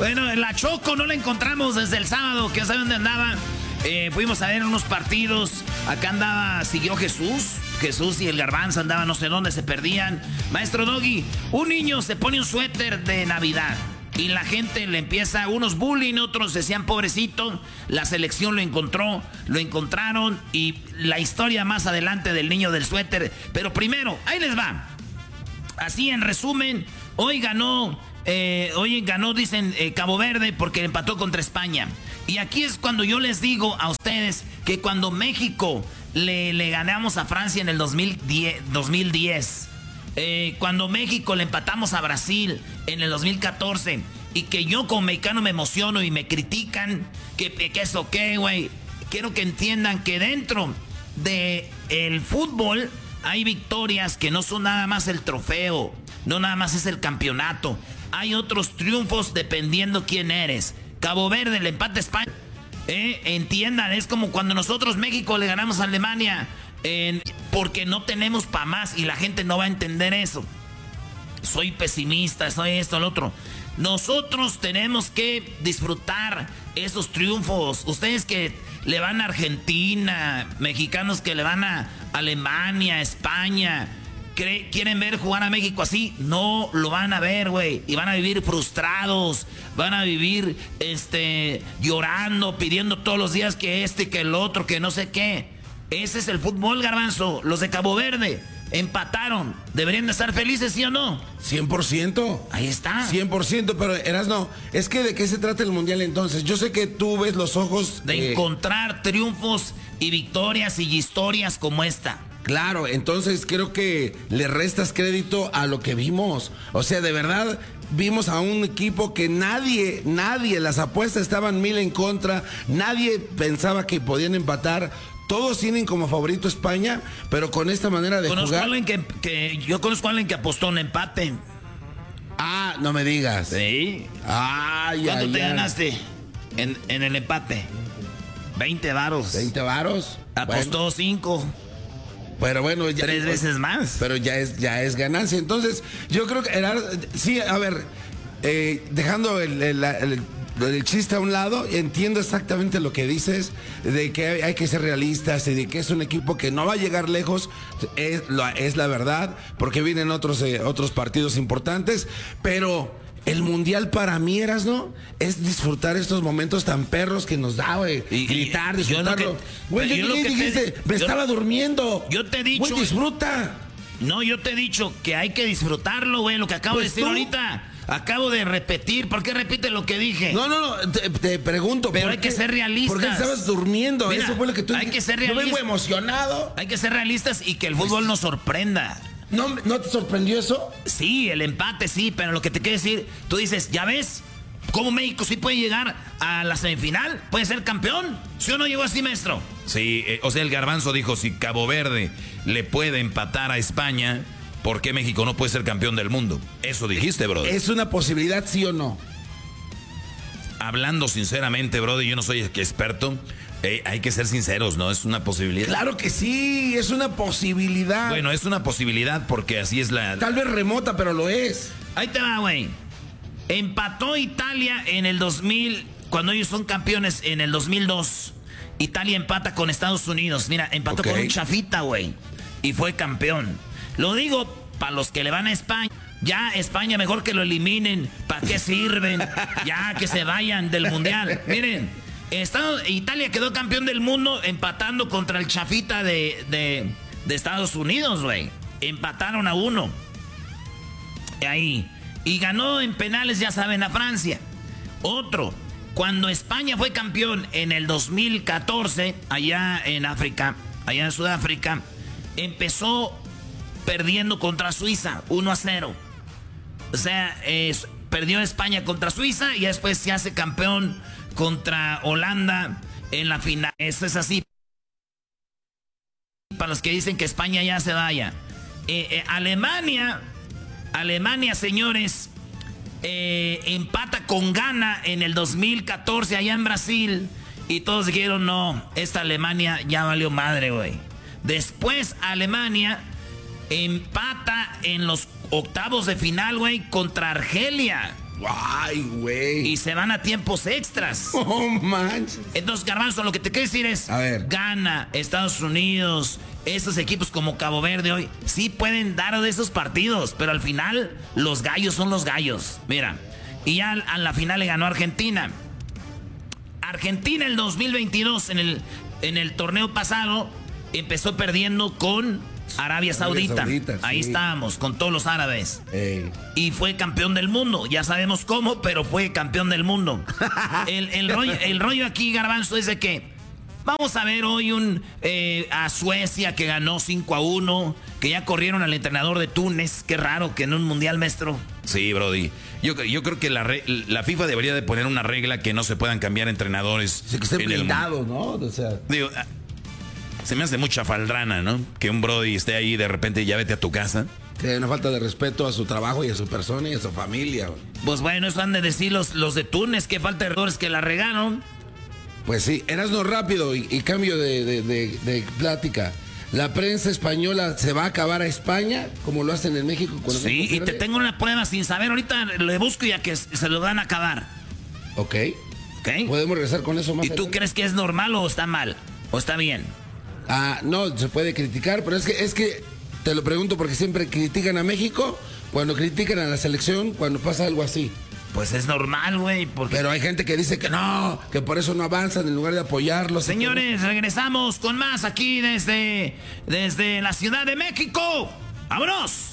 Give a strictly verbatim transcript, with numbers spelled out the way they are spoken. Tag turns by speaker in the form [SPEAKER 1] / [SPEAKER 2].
[SPEAKER 1] Bueno, la Choco no la encontramos desde el sábado, que no sabe dónde andaba. Eh, fuimos a ver unos partidos. Acá andaba, siguió Jesús. Jesús y el Garbanzo andaban no sé dónde, se perdían. Maestro Doggy, un niño se pone un suéter de Navidad y la gente le empieza, unos bullying, otros decían pobrecito. La selección lo encontró, lo encontraron y la historia más adelante del niño del suéter. Pero primero, ahí les va. Así en resumen, hoy ganó, eh, hoy ganó, dicen, eh, Cabo Verde porque empató contra España. Y aquí es cuando yo les digo a ustedes que cuando México le, le ganamos a Francia en el dos mil diez, eh, cuando México le empatamos a Brasil en el dos mil catorce, y que yo como mexicano me emociono y me critican, que, que eso qué, güey. Quiero que entiendan que dentro del fútbol hay victorias que no son nada más el trofeo, no nada más es el campeonato. Hay otros triunfos dependiendo quién eres. Cabo Verde, el empate a España. Eh, entiendan, es como cuando nosotros México le ganamos a Alemania, eh, porque no tenemos para más y la gente no va a entender eso. Soy pesimista, soy esto, lo otro. Nosotros tenemos que disfrutar esos triunfos. Ustedes que le van a Argentina, mexicanos que le van a Alemania, España, ¿quieren ver jugar a México así? No lo van a ver, güey. Y van a vivir frustrados. Van a vivir este, llorando, pidiendo todos los días que este, que el otro, que no sé qué. Ese es el fútbol, Garbanzo. Los de Cabo Verde empataron. ¿Deberían de estar felices, sí o no?
[SPEAKER 2] cien por ciento.
[SPEAKER 1] Ahí está.
[SPEAKER 2] cien por ciento, pero Erasno, es que ¿de qué se trata el Mundial entonces? Yo sé que tú ves los ojos...
[SPEAKER 1] De
[SPEAKER 2] eh...
[SPEAKER 1] encontrar triunfos y victorias y historias como esta.
[SPEAKER 2] Claro, entonces creo que le restas crédito a lo que vimos. O sea, de verdad, vimos a un equipo que nadie, nadie, las apuestas estaban mil en contra, nadie pensaba que podían empatar. Todos tienen como favorito España, pero con esta manera de
[SPEAKER 1] conozco
[SPEAKER 2] jugar...
[SPEAKER 1] A alguien que, que, yo conozco a alguien que apostó un empate.
[SPEAKER 2] Ah, no me digas.
[SPEAKER 1] Sí.
[SPEAKER 2] Ay,
[SPEAKER 1] ¿Cuánto
[SPEAKER 2] ay,
[SPEAKER 1] te
[SPEAKER 2] ay.
[SPEAKER 1] ganaste en, en el empate? veinte varos.
[SPEAKER 2] ¿veinte varos?
[SPEAKER 1] Apostó cinco.
[SPEAKER 2] Bueno. Pero bueno, ya,
[SPEAKER 1] tres veces más.
[SPEAKER 2] Pero ya es, ya es ganancia. Entonces, yo creo que era, sí, a ver, eh, dejando el, el, el, el chiste a un lado, entiendo exactamente lo que dices, de que hay, hay que ser realistas y de que es un equipo que no va a llegar lejos, es, lo, es la verdad, porque vienen otros, eh, otros partidos importantes, pero... El Mundial para mí, Erasno, es disfrutar estos momentos tan perros que nos da, güey. Y gritar, disfrutarlo. Güey, yo, yo, yo, yo dijiste, te, me yo, estaba durmiendo.
[SPEAKER 1] Yo te he dicho...
[SPEAKER 2] Güey, disfruta.
[SPEAKER 1] No, yo te he dicho que hay que disfrutarlo, güey, lo que acabo pues de decir tú. ahorita. Acabo de repetir. ¿Por qué repite lo que dije?
[SPEAKER 2] No, no, no, te, te pregunto.
[SPEAKER 1] Pero hay
[SPEAKER 2] qué,
[SPEAKER 1] que ser realistas.
[SPEAKER 2] ¿Por qué estabas durmiendo?
[SPEAKER 1] Mira,
[SPEAKER 2] eso fue lo que tú
[SPEAKER 1] hay que ser realistas.
[SPEAKER 2] Yo vengo emocionado.
[SPEAKER 1] Hay que ser realistas y que el fútbol nos sorprenda.
[SPEAKER 2] ¿No, ¿No te sorprendió eso?
[SPEAKER 1] Sí, el empate sí, pero lo que te quiero decir, tú dices, ¿ya ves cómo México sí puede llegar a la semifinal? ¿Puede ser campeón? ¿Sí o no llegó así, maestro?
[SPEAKER 3] Sí, eh, o sea, el Garbanzo dijo, si Cabo Verde le puede empatar a España, ¿por qué México no puede ser campeón del mundo? Eso dijiste, brother.
[SPEAKER 2] ¿Es una posibilidad, sí o no?
[SPEAKER 3] Hablando sinceramente, brother, yo no soy experto. Eh, hay que ser sinceros, ¿no? Es una posibilidad.
[SPEAKER 2] Claro que sí, es una posibilidad.
[SPEAKER 3] Bueno, es una posibilidad porque así es la...
[SPEAKER 2] Tal vez remota, pero lo es.
[SPEAKER 1] Ahí te va, güey. Empató Italia en el dos mil, cuando ellos son campeones en el dos mil dos. Italia empata con Estados Unidos. Mira, empató okay. con un chafita, güey. Y fue campeón. Lo digo para los que le van a España. Ya, España mejor que lo eliminen. ¿Para qué sirven? Ya, que se vayan del Mundial. Miren. Estados, Italia quedó campeón del mundo empatando contra el chafita de, de, de Estados Unidos, güey. Empataron a uno. Ahí. Y ganó en penales, ya saben, a Francia. Otro. Cuando España fue campeón en el dos mil catorce, allá en África, allá en Sudáfrica, empezó perdiendo contra Suiza, uno a cero. O sea, eh, perdió España contra Suiza y después se hace campeón contra Holanda en la final. Eso es así. Para los que dicen que España ya se vaya. Eh, eh, Alemania, Alemania, señores, eh, empata con Ghana en el dos mil catorce allá en Brasil. Y todos dijeron, no, esta Alemania ya valió madre, güey. Después Alemania empata en los octavos de final, güey, contra Argelia.
[SPEAKER 2] Ay, güey.
[SPEAKER 1] Y se van a tiempos extras.
[SPEAKER 2] Oh, manches.
[SPEAKER 1] Entonces, Garbanzo, lo que te quiero decir es,
[SPEAKER 2] a ver,
[SPEAKER 1] Ghana, Estados Unidos, estos equipos como Cabo Verde hoy, sí pueden dar de esos partidos, pero al final los gallos son los gallos. Mira, y ya a la final le ganó Argentina. Argentina el dos mil veintidós, en el, en el torneo pasado, empezó perdiendo con Arabia Saudita. Arabia Saudita, ahí sí. Estábamos, con todos los árabes. Ey. Y fue campeón del mundo. Ya sabemos cómo, pero fue campeón del mundo. el, el, rollo, el rollo aquí, Garbanzo, es de que vamos a ver hoy un eh, a Suecia que ganó cinco a uno, que ya corrieron al entrenador de Túnez. Qué raro que en un mundial, maestro.
[SPEAKER 3] Sí, Brody. Yo, yo creo que la, re, la FIFA debería de poner una regla que no se puedan cambiar entrenadores.
[SPEAKER 2] Sí, que estén blindados, ¿no? O sea...
[SPEAKER 3] Digo, se me hace mucha faldrana, ¿no? Que un Brody esté ahí y de repente ya vete a tu casa.
[SPEAKER 2] Sí, una falta de respeto a su trabajo y a su persona y a su familia.
[SPEAKER 1] Pues bueno, eso han de decir los, los de Túnez, que falta de errores que la regaron.
[SPEAKER 2] Pues sí, Erasmo, rápido y, y cambio de, de, de, de plática. ¿La prensa española se va a acabar a España como lo hacen en México?
[SPEAKER 1] Sí, y te tengo una prueba sin saber. Ahorita le busco y a que se lo van a acabar.
[SPEAKER 2] Ok.
[SPEAKER 1] Ok.
[SPEAKER 2] ¿Podemos regresar con eso más
[SPEAKER 1] ¿Y tú
[SPEAKER 2] adelante?
[SPEAKER 1] crees que es normal o está mal? ¿O está bien?
[SPEAKER 2] Ah, no, se puede criticar, pero es que, es que te lo pregunto porque siempre critican a México cuando critican a la selección, cuando pasa algo así.
[SPEAKER 1] Pues es normal, güey. Porque...
[SPEAKER 2] Pero hay gente que dice que no, que por eso no avanzan en lugar de apoyarlos.
[SPEAKER 1] Señores, regresamos con más aquí desde, desde la Ciudad de México. ¡Vámonos!